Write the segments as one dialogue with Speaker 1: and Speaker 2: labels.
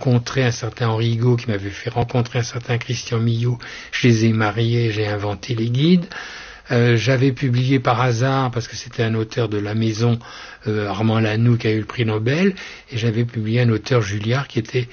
Speaker 1: rencontré un certain Henri Higo, qui m'avait fait rencontrer un certain Christian Millau. Je les ai mariés, j'ai inventé les guides. J'avais publié par hasard, parce que c'était un auteur de la maison, Armand Lanoux, qui a eu le prix Nobel, et j'avais publié un auteur Julliard qui était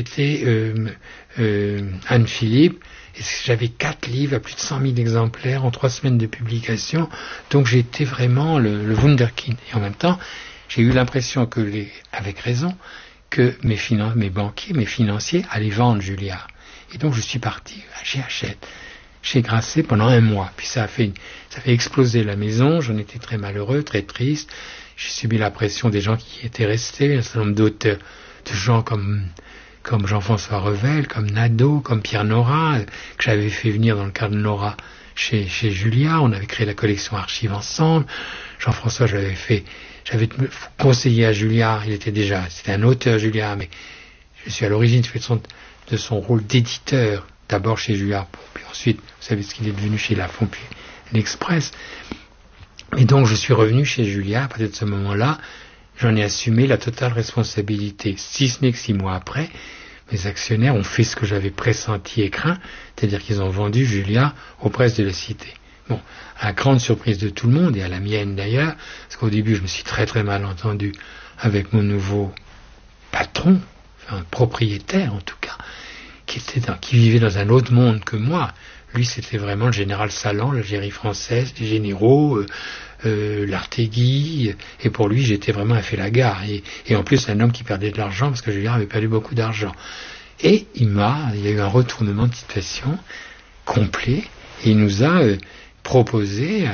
Speaker 1: Anne Philippe, et j'avais 4 livres à plus de 100 000 exemplaires en 3 semaines de publication, donc j'étais vraiment le wunderkind. Et en même temps, j'ai eu l'impression avec raison, que mes banquiers, mes financiers allaient vendre Julliard. Et donc je suis parti chez Hachette. Chez Grasset pendant 1 mois. Puis ça a fait exploser la maison. J'en étais très malheureux, très triste. J'ai subi la pression des gens qui étaient restés, un certain nombre d'auteurs, de gens comme Jean-François Revel, comme Nadeau, comme Pierre Nora, que j'avais fait venir dans le cadre de Nora chez Julliard. On avait créé la collection Archives ensemble. Jean-François, j'avais conseillé à Julliard. C'était un auteur Julliard, mais je suis à l'origine de son rôle d'éditeur. D'abord chez Julliard, puis ensuite, vous savez ce qu'il est devenu chez Lafon, puis l'Express. Et donc, je suis revenu chez Julliard, à partir de ce moment-là, j'en ai assumé la totale responsabilité. Si ce n'est que 6 mois après, mes actionnaires ont fait ce que j'avais pressenti et craint, c'est-à-dire qu'ils ont vendu Julliard aux presses de la Cité. Bon, à la grande surprise de tout le monde, et à la mienne d'ailleurs, parce qu'au début, je me suis très très mal entendu avec mon nouveau patron, enfin propriétaire en tout cas, qui vivait dans un autre monde que moi. Lui, c'était vraiment le général Salan, l'Algérie française, les généraux, l'Artéguy, et pour lui, j'étais vraiment un Félagar. Et en plus, un homme qui perdait de l'argent, parce que Julliard avait perdu beaucoup d'argent. Et il y a eu un retournement de situation complet, et il m'a proposé,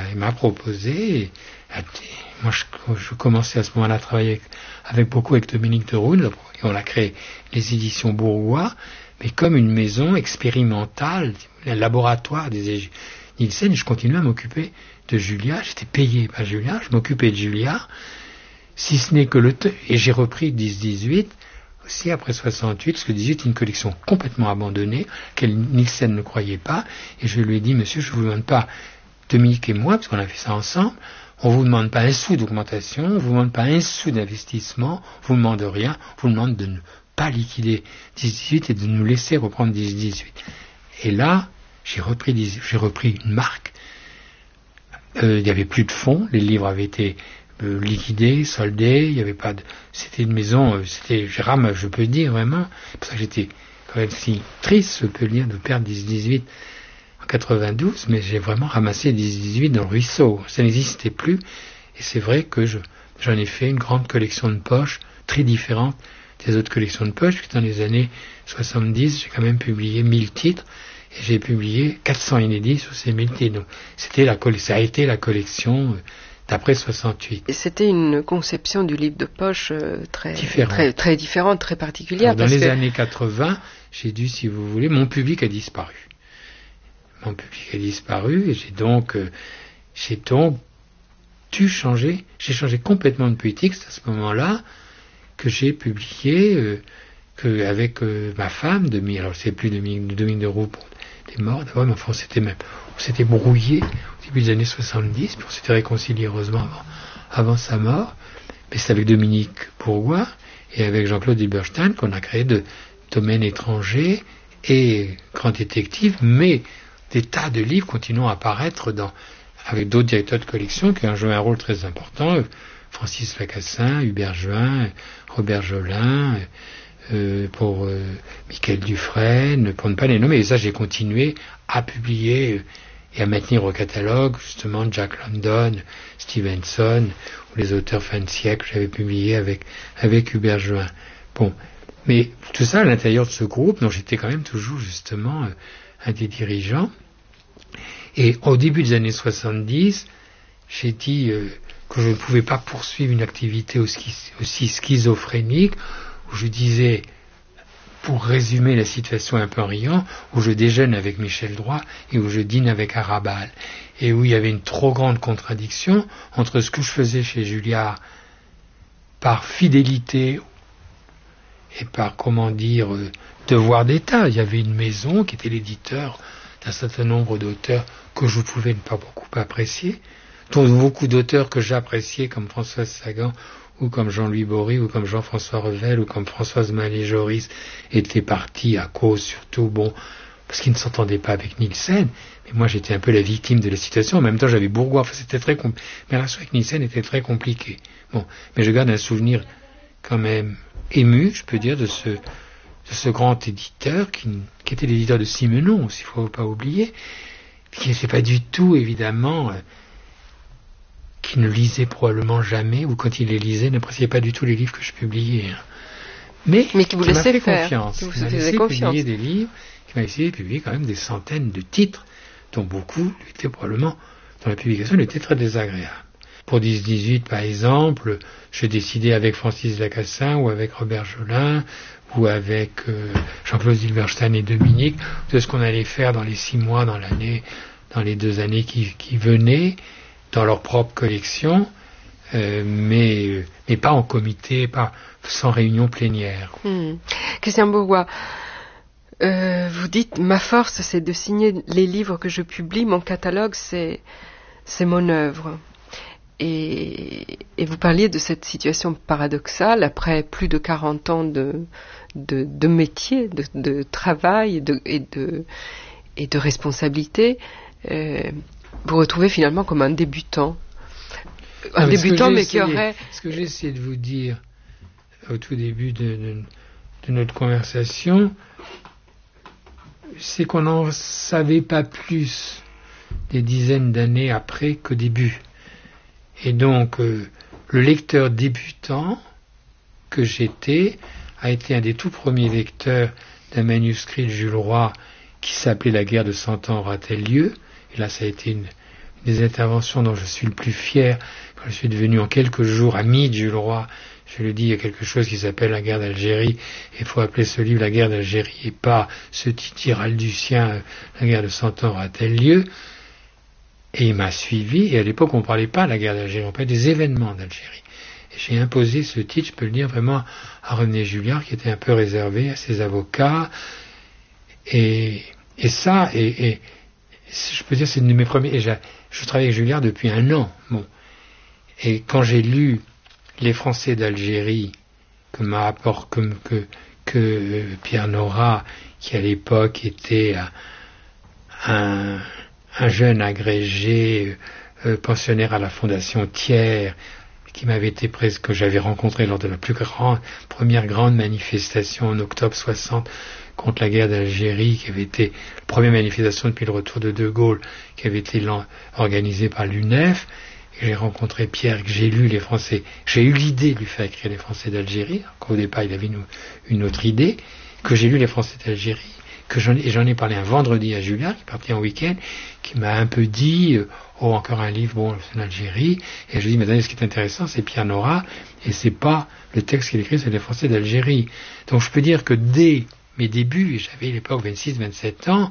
Speaker 1: moi je commençais à ce moment-là à travailler beaucoup avec Dominique de Roon, et on a créé les éditions Bourgois, mais comme une maison expérimentale, un laboratoire des Nielsen, et je continuais à m'occuper de Julliard. J'étais payé par Julliard, je m'occupais de Julliard, si ce n'est que et j'ai repris 10-18 aussi après 68, parce que 18 est une collection complètement abandonnée, qu'elle Nielsen ne croyait pas, et je lui ai dit, monsieur, je ne vous demande pas, Dominique et moi, parce qu'on a fait ça ensemble, on ne vous demande pas un sou d'augmentation, on ne vous demande pas un sou d'investissement, on vous demande rien, on vous demande de ne pas liquider 10-18 et de nous laisser reprendre 10-18. Et là, j'ai repris une marque. Il n'y avait plus de fonds, les livres avaient été liquidés, soldés, il n'y avait pas de... C'était une maison, Gérard, je peux le dire vraiment, c'est pour ça que j'étais quand même si triste, je peux le dire, de perdre 10-18 en 92, mais j'ai vraiment ramassé 10-18 dans le ruisseau. Ça n'existait plus, et c'est vrai que j'en ai fait une grande collection de poches, très différente des autres collections de poches, puisque dans les années 70, j'ai quand même publié 1000 titres, et j'ai publié 400 inédits sur ces 1000 titres. Donc, ça a été la collection d'après 68.
Speaker 2: Et c'était une conception du livre de poche très différente, très particulière.
Speaker 1: Alors, dans les années 80, j'ai dû, si vous voulez, mon public a disparu. Et j'ai donc dû changer. J'ai changé complètement de politique. C'est à ce moment-là que j'ai publié avec ma femme, alors c'est plus Dominique de Roux pour des morts d'abord, mais enfin on s'était brouillé au début des années 70, puis on s'était réconcilié heureusement avant sa mort, mais c'est avec Dominique Bourgois et avec Jean-Claude Hilberstein qu'on a créé de Domaines étrangers et Grand Détective, mais des tas de livres continuent à apparaître avec d'autres directeurs de collection qui ont joué un rôle très important, Francis Lacassin, Hubert Juin, Robert Jolin, pour Michael Dufresne, pour ne pas les nommer. Et ça, j'ai continué à publier et à maintenir au catalogue, justement, Jack London, Stevenson, ou les auteurs fin de siècle que j'avais publiés avec Hubert Juin. Bon. Mais tout ça à l'intérieur de ce groupe, dont j'étais quand même toujours, justement, un des dirigeants. Et au début des années 70, j'ai dit que je ne pouvais pas poursuivre une activité aussi schizophrénique, où je disais, pour résumer la situation un peu en riant, où je déjeune avec Michel Droit et où je dîne avec Arabal, et où il y avait une trop grande contradiction entre ce que je faisais chez Julliard par fidélité et par, devoir d'État. Il y avait une maison qui était l'éditeur d'un certain nombre d'auteurs que je pouvais ne pas beaucoup apprécier, dont beaucoup d'auteurs que j'appréciais, comme Françoise Sagan ou comme Jean-Louis Bory, ou comme Jean-François Revel, ou comme Françoise Mallet-Joris étaient partis à cause surtout, parce qu'ils ne s'entendaient pas avec Nielsen. Mais moi, j'étais un peu la victime de la situation. En même temps, j'avais Bourgois. Enfin, c'était très compliqué. Mais la relation avec Nielsen était très compliquée. Mais je garde un souvenir quand même ému, je peux dire, de ce grand éditeur qui était l'éditeur de Simenon, s'il ne faut pas oublier, qui n'était pas du tout, évidemment, qui ne lisait probablement jamais, ou quand il les lisait, n'appréciait pas du tout les livres que je publiais.
Speaker 2: Mais qui vous laissait
Speaker 1: faire confiance. Qui m'a laissé publier des livres, qui m'a essayé de publier quand même des centaines de titres, dont beaucoup étaient probablement, dans la publication, étaient très désagréables. Pour 10-18, par exemple, j'ai décidé avec Francis Lacassin, ou avec Robert Jolin, ou avec Jean-Claude Zilberstein et Dominique, de ce qu'on allait faire dans les 6 mois, dans les 2 années qui venaient, dans leur propre collection, mais pas en comité, pas sans réunion plénière.
Speaker 2: Christian Bourgois, vous dites, ma force, c'est de signer les livres que je publie, mon catalogue, c'est mon œuvre. Et vous parliez de cette situation paradoxale, après plus de 40 ans de métier, de travail et de responsabilité, vous retrouvez finalement comme un débutant. Un débutant, mais qui aurait...
Speaker 1: Ce que j'ai essayé de vous dire au tout début de notre conversation, c'est qu'on n'en savait pas plus des dizaines d'années après qu'au début. Et donc, le lecteur débutant que j'étais a été un des tout premiers lecteurs d'un manuscrit de Jules Roy qui s'appelait « La guerre de 100 ans aura-t-elle lieu ?» Et là, ça a été une des interventions dont je suis le plus fier. Quand je suis devenu en quelques jours ami de Jules Roy, je le dis, il y a quelque chose qui s'appelle la guerre d'Algérie, et il faut appeler ce livre la guerre d'Algérie, et pas ce titre hiraldusien, la guerre de 100 ans aura-t-elle lieu? Et il m'a suivi, et à l'époque on ne parlait pas de la guerre d'Algérie, on parlait des événements d'Algérie. Et j'ai imposé ce titre, je peux le dire vraiment, à René Julliard, qui était un peu réservé à ses avocats, et ça, et je peux dire, c'est une de mes premiers, et je travaille avec Julliard depuis 1 an, et quand j'ai lu Les Français d'Algérie, que Pierre Nora, qui à l'époque était un jeune agrégé pensionnaire à la Fondation Thiers, qui m'avait été que j'avais rencontré lors de la première grande manifestation en octobre 60 contre la guerre d'Algérie, qui avait été la première manifestation depuis le retour de De Gaulle, qui avait été organisée par l'UNEF. Et j'ai rencontré Pierre, que j'ai lu Les Français. J'ai eu l'idée de lui faire écrire Les Français d'Algérie, qu'au départ il avait une autre idée, que j'ai lu Les Français d'Algérie, j'en ai parlé un vendredi à Julliard, qui partait en week-end, qui m'a un peu dit, encore un livre, c'est l'Algérie, et je lui ai dit, mais ce qui est intéressant, c'est Pierre Nora, et c'est pas le texte qu'il écrit, c'est Les Français d'Algérie. Donc je peux dire que dès mes débuts, et j'avais à l'époque 26-27 ans,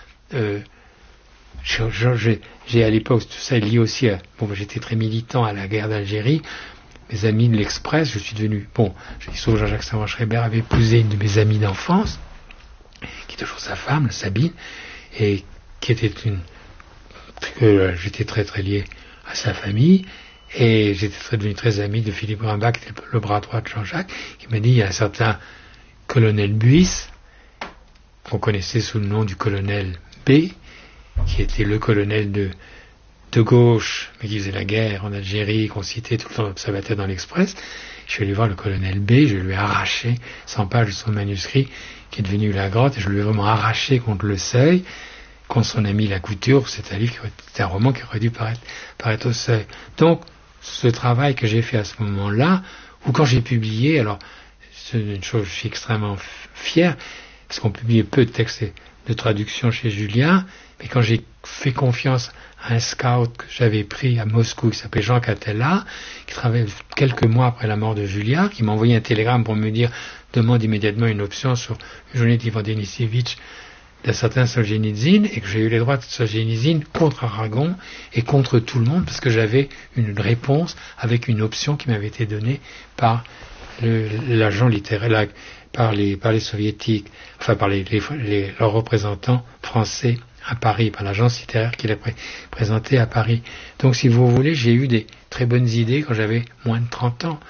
Speaker 1: j'ai à l'époque, tout ça est lié aussi à, j'étais très militant à la guerre d'Algérie, mes amis de l'Express, je suis devenu, sauf Jean-Jacques Savant-Schreiber avait épousé une de mes amies d'enfance, qui est toujours sa femme, Sabine, et qui était j'étais très très lié à sa famille, et j'étais devenu très ami de Philippe Grimbach, qui était le bras droit de Jean-Jacques, qui m'a dit, il y a un certain colonel Buys, qu'on connaissait sous le nom du colonel B, qui était le colonel de gauche, mais qui faisait la guerre en Algérie, qu'on citait tout le temps l'Observateur dans l'Express. Je suis allé voir le colonel B, je lui ai arraché 100 pages de son manuscrit, qui est devenu La Grotte, et je lui ai vraiment arraché contre le seuil, contre son ami La Couture. C'est un roman qui aurait dû paraître au seuil. Donc, ce travail que j'ai fait à ce moment-là, ou quand j'ai publié, alors, c'est une chose, je suis extrêmement fier, parce qu'on publiait peu de textes de traduction chez Julliard, mais quand j'ai fait confiance à un scout que j'avais pris à Moscou, qui s'appelait Jean Catella, qui travaillait quelques mois après la mort de Julliard, qui m'a envoyé un télégramme pour me dire, demande immédiatement une option sur une journée d'Ivan Denisevitch d'un certain Solzhenitsyn, et que j'ai eu les droits de Solzhenitsyn contre Aragon et contre tout le monde, parce que j'avais une réponse avec une option qui m'avait été donnée par l'agent littéraire, par les soviétiques, enfin par leurs représentants français à Paris, par l'agence littéraire qui l'a présenté à Paris. Donc si vous voulez, j'ai eu des très bonnes idées quand j'avais moins de 30 ans.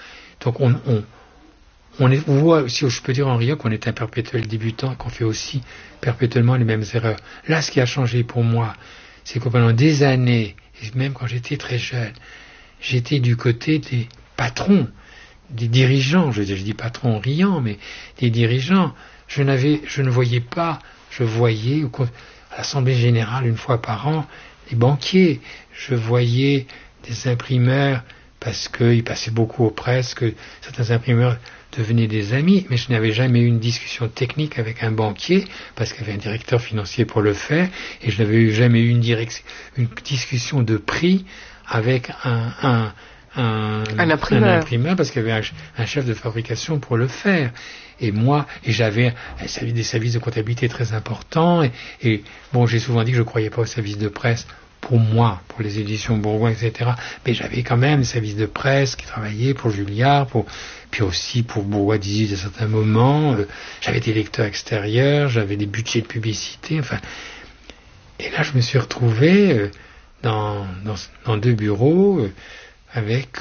Speaker 1: Donc on voit, si je peux dire en riant, qu'on est un perpétuel débutant, qu'on fait aussi perpétuellement les mêmes erreurs. Là, ce qui a changé pour moi, c'est que pendant des années, et même quand j'étais très jeune, j'étais du côté des patrons, des dirigeants, je dis patrons en riant, mais des dirigeants. Je ne voyais pas, je voyais à l'Assemblée Générale une fois par an, des banquiers, je voyais des imprimeurs, parce qu'ils passaient beaucoup aux presses, que certains imprimeurs devenaient des amis, mais je n'avais jamais eu une discussion technique avec un banquier, parce qu'il y avait un directeur financier pour le faire, et je n'avais jamais eu une discussion de prix avec un imprimeur, parce qu'il y avait un chef de fabrication pour le faire. Et j'avais des services de comptabilité très importants, et bon, j'ai souvent dit que je ne croyais pas aux services de presse, pour moi, pour les éditions Bourgoin, etc. Mais j'avais quand même des services de presse qui travaillaient pour Julliard, puis aussi pour Bourgoin 18 à certains moments. J'avais des lecteurs extérieurs, j'avais des budgets de publicité, enfin. Et là, je me suis retrouvé dans deux bureaux avec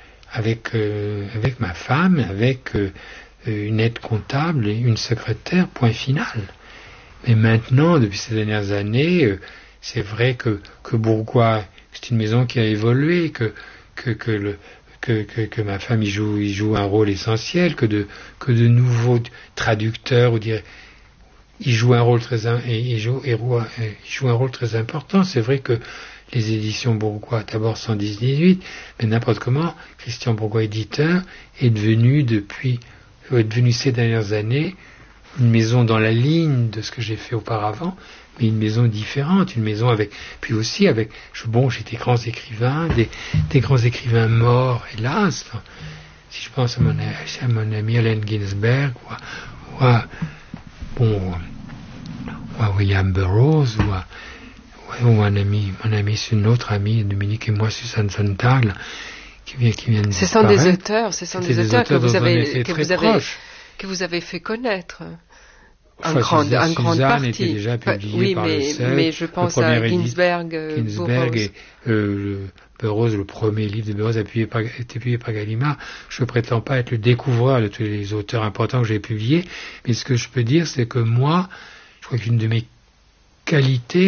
Speaker 1: ma femme, avec une aide comptable et une secrétaire, point final. Mais maintenant, depuis ces dernières années, c'est vrai que Bourgoin, c'est une maison qui a évolué, que ma femme y joue un rôle essentiel, que de nouveaux traducteurs, il joue un rôle très important. C'est vrai que les éditions Bourgoin, d'abord 110-18, mais n'importe comment, Christian Bourgoin éditeur est devenu ces dernières années une maison dans la ligne de ce que j'ai fait auparavant, mais une maison différente, une maison j'ai des grands écrivains, des grands écrivains morts, hélas. Si je pense à mon ami Allen Ginsberg, ou à William Burroughs, ou un autre ami, Dominique et moi, Susan Sontag, qui vient de
Speaker 2: disparaître. Ce sont des auteurs que vous avez fait connaître. En grande
Speaker 1: Suzanne
Speaker 2: partie.
Speaker 1: Était déjà publié par le Seuil.
Speaker 2: Mais je pense à Ginsberg
Speaker 1: Burroughs. Et Burroughs, le premier livre de Burroughs a été publié par Gallimard. Je ne prétends pas être le découvreur de tous les auteurs importants que j'ai publiés, mais ce que je peux dire, c'est que moi, je crois qu'une de mes qualités,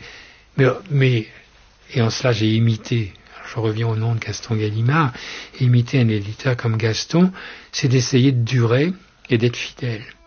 Speaker 1: et en cela j'ai imité, je reviens au nom de Gaston Gallimard, imiter un éditeur comme Gaston, c'est d'essayer de durer et d'être fidèle.